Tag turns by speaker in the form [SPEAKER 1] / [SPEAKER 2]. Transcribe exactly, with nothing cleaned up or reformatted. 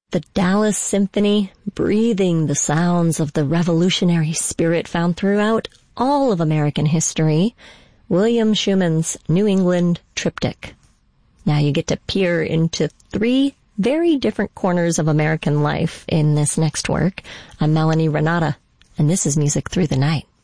[SPEAKER 1] The Dallas Symphony, breathing the sounds of the revolutionary spirit found throughout all of American history. William Schumann's New England Triptych. Now you get to peer into three very different corners of American life in this next work. I'm Melanie Renata, and this is Music Through the Night.